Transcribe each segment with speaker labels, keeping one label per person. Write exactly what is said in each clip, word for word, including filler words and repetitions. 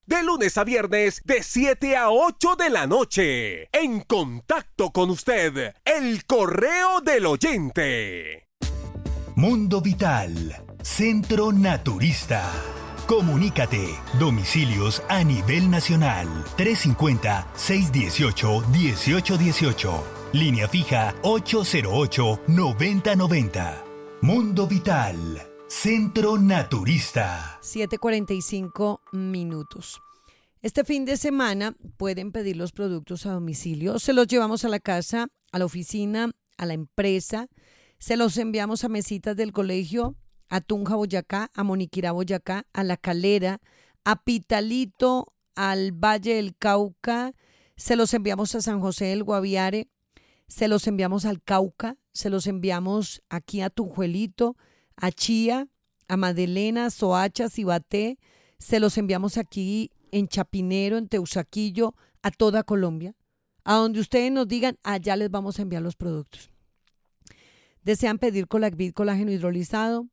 Speaker 1: de lunes a viernes de siete a ocho de la noche. En contacto con usted, el correo del oyente.
Speaker 2: Mundo Vital, Centro Naturista. Comunícate. Domicilios a nivel nacional. trescientos cincuenta, seiscientos dieciocho, dieciocho dieciocho. Línea fija ocho cero ocho, noventa noventa. Mundo Vital, Centro Naturista.
Speaker 3: siete cuarenta y cinco minutos. Este fin de semana pueden pedir los productos a domicilio. Se los llevamos a la casa, a la oficina, a la empresa. Se los enviamos a mesitas del colegio, a Tunja, Boyacá, a Moniquirá, Boyacá, a La Calera, a Pitalito, al Valle del Cauca. Se los enviamos a San José del Guaviare. Se los enviamos al Cauca. Se los enviamos aquí a Tunjuelito, a Chía, a Madelena, Soacha, Cibaté. Se los enviamos aquí en Chapinero, en Teusaquillo, a toda Colombia. A donde ustedes nos digan, allá les vamos a enviar los productos. ¿Desean pedir Colacvit, colágeno hidrolizado?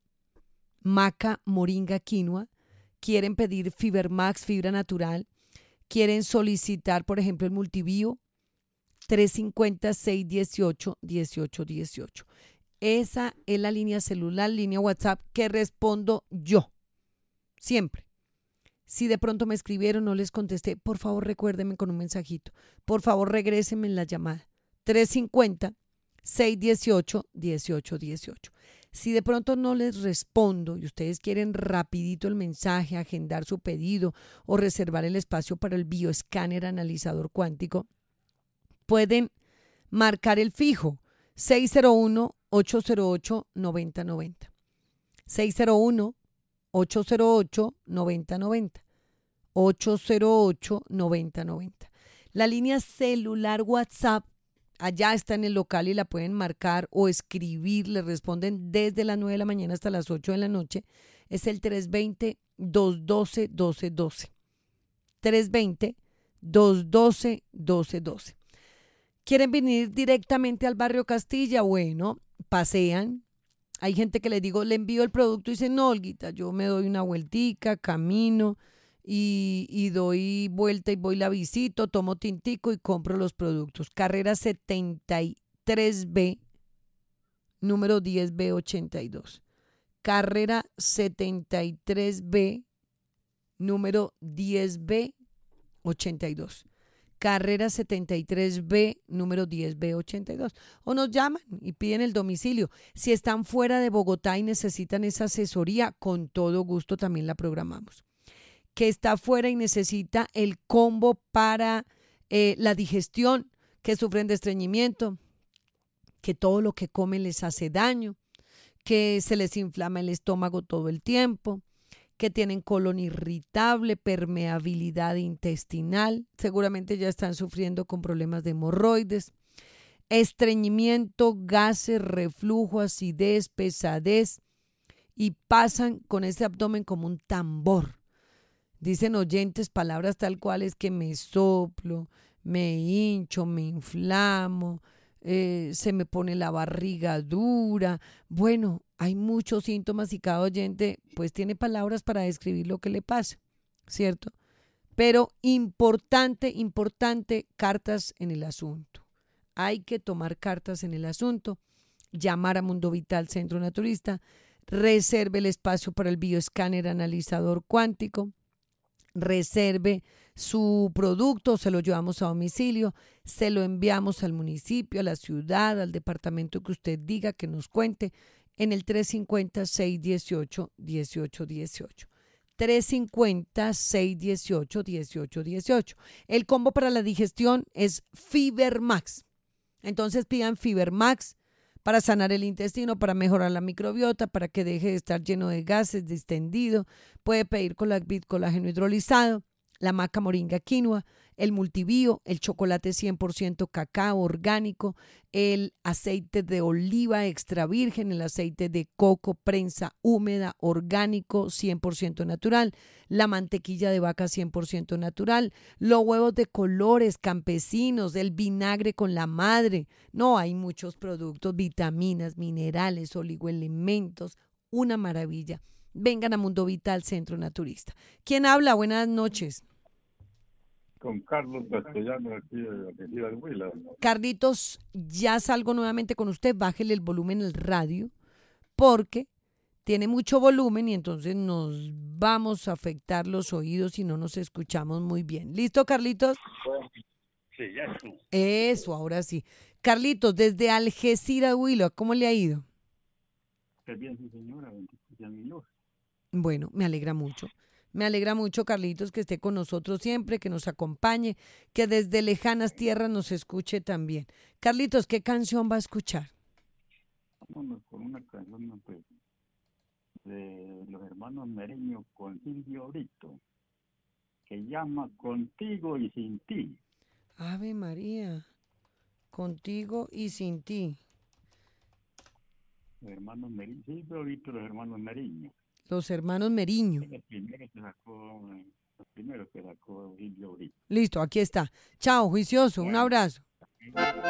Speaker 3: Maca, moringa, quinoa. ¿Quieren pedir Fibermax, fibra natural? ¿Quieren solicitar, por ejemplo, el multibio? trescientos cincuenta, seiscientos dieciocho, dieciocho dieciocho. Esa es la línea celular, línea WhatsApp que respondo yo. Siempre. Si de pronto me escribieron, no les contesté, por favor recuérdenme con un mensajito. Por favor regrésenme en la llamada. trescientos cincuenta, seiscientos dieciocho, dieciocho dieciocho. Si de pronto no les respondo y ustedes quieren rapidito el mensaje, agendar su pedido o reservar el espacio para el bioescáner analizador cuántico, pueden marcar el fijo seis cero uno, ocho cero ocho, nueve cero nueve cero. seis cero uno, ocho cero ocho, nueve cero nueve cero. ocho cero ocho, nueve cero nueve cero. La línea celular WhatsApp allá está en el local y la pueden marcar o escribir. Le responden desde las nueve de la mañana hasta las ocho de la noche. Es el tres dos cero, dos uno dos, uno dos uno dos. tres dos cero, dos uno dos, uno dos uno dos. ¿Quieren venir directamente al barrio Castilla? Bueno, pasean. Hay gente que les digo, le envío el producto y dicen, no, Olguita, yo me doy una vueltica, camino y, y doy vuelta y voy la visito, tomo tintico y compro los productos. Carrera setenta y tres B, número diez B ochenta y dos. Carrera setenta y tres B, número diez B ochenta y dos. Carrera setenta y tres B, número diez B ochenta y dos. O nos llaman y piden el domicilio. Si están fuera de Bogotá y necesitan esa asesoría, con todo gusto también la programamos. Que está fuera y necesita el combo para eh, la digestión, que sufren de estreñimiento, que todo lo que comen les hace daño, que se les inflama el estómago todo el tiempo, que tienen colon irritable, permeabilidad intestinal, seguramente ya están sufriendo con problemas de hemorroides, estreñimiento, gases, reflujo, acidez, pesadez, y pasan con ese abdomen como un tambor. Dicen oyentes palabras tal cuales que me soplo, me hincho, me inflamo, eh, se me pone la barriga dura. Bueno, hay muchos síntomas y cada oyente pues tiene palabras para describir lo que le pasa, ¿cierto? Pero importante, importante, cartas en el asunto. Hay que tomar cartas en el asunto, llamar a Mundo Vital Centro Naturista, reserve el espacio para el bioescáner analizador cuántico, reserve su producto, se lo llevamos a domicilio, se lo enviamos al municipio, a la ciudad, al departamento que usted diga, que nos cuente, en el tres cinco cero, seis uno ocho, uno ocho uno ocho. tres cinco cero, seis uno ocho, uno ocho uno ocho. El combo para la digestión es Fibermax. Entonces pidan Fibermax para sanar el intestino, para mejorar la microbiota, para que deje de estar lleno de gases, distendido. Puede pedir Colacvit, colágeno hidrolizado, la maca, moringa, quinoa, el multibio, el chocolate cien por ciento cacao orgánico, el aceite de oliva extra virgen, el aceite de coco, prensa húmeda, orgánico, cien por ciento natural, la mantequilla de vaca cien por ciento natural, los huevos de colores campesinos, el vinagre con la madre. No, hay muchos productos, vitaminas, minerales, oligoelementos, una maravilla. Vengan a Mundo Vital Centro Naturista. ¿Quién habla? Buenas noches.
Speaker 4: Con Carlos Castellano aquí de la ciudad de Huila.
Speaker 3: Carlitos, ya salgo nuevamente con usted, bájele el volumen al radio, porque tiene mucho volumen y entonces nos vamos a afectar los oídos y no nos escuchamos muy bien. ¿Listo, Carlitos?
Speaker 4: Sí, ya estuvo.
Speaker 3: Eso, ahora sí. Carlitos, desde Algeciras, Huila, ¿cómo le ha ido?
Speaker 4: Qué bien, sí, señora. Bendición mi Dios.
Speaker 3: Bueno, me alegra mucho. Me alegra mucho, Carlitos, que esté con nosotros siempre, que nos acompañe, que desde lejanas tierras nos escuche también. Carlitos, ¿qué canción va a escuchar?
Speaker 4: Vámonos con una canción pues, de los hermanos Meriño con Silvio Brito, que llama Contigo y Sin Ti.
Speaker 3: Ave María, contigo y sin ti.
Speaker 4: Los hermanos Meriño, Silvio Brito, los hermanos Meriño.
Speaker 3: Los hermanos Meriño.
Speaker 4: Los primeros que sacó, los primeros que sacó Silvio Brito.
Speaker 3: Listo, aquí está. Chao, juicioso, un abrazo.